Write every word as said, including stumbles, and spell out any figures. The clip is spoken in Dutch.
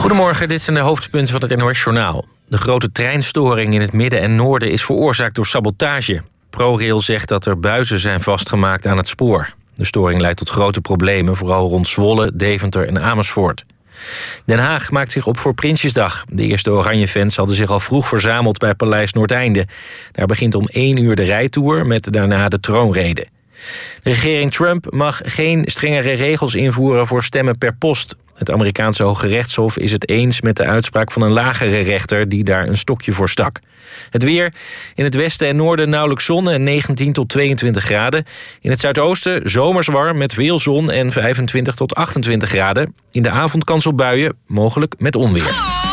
Goedemorgen, dit zijn de hoofdpunten van het N O S-journaal. De grote treinstoring in het midden en noorden is veroorzaakt door sabotage. ProRail zegt dat er buizen zijn vastgemaakt aan het spoor. De storing leidt tot grote problemen, vooral rond Zwolle, Deventer en Amersfoort. Den Haag maakt zich op voor Prinsjesdag. De eerste Oranje-fans hadden zich al vroeg verzameld bij Paleis Noordeinde. Daar begint om één uur de rijtour met daarna de troonrede. De regering Trump mag geen strengere regels invoeren voor stemmen per post. Het Amerikaanse Hoge Rechtshof is het eens met de uitspraak van een lagere rechter die daar een stokje voor stak. Het weer: in het westen en noorden nauwelijks zon en negentien tot tweeëntwintig graden. In het zuidoosten zomers warm met veel zon en vijfentwintig tot achtentwintig graden. In de avond kans op buien, mogelijk met onweer.